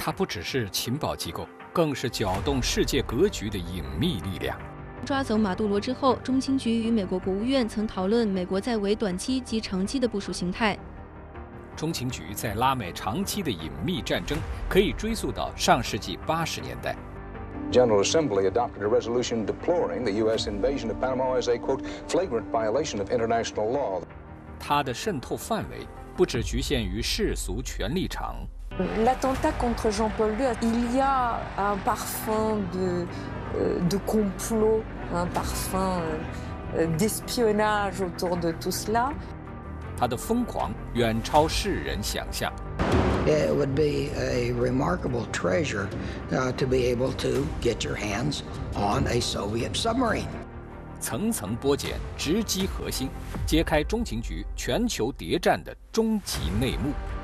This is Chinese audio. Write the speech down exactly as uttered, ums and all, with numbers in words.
它不只是情报机构，更是搅动世界格局的隐秘力量。 抓走马杜罗之后，中情局与美国国务院曾讨论美国在为短期及长期的部署形态。 中情局在拉美长期的隐秘战争可以追溯到上世纪八十年代。 General Assembly adopted a resolution deploring the U S invasion of Panama as a, quote, flagrant violation of international law. 它的渗透范围不只局限于世俗权力场。 L'attentat contre Jean-Paul II, il y a un parfum de, de complot, un parfum d'espionnage autour de tout cela. 它的疯狂远超世人想象。 It would be a remarkable treasure uh, to be able to get your hands on a Soviet submarine. 层层剥茧，直击核心，揭开中情局全球谍战的终极内幕。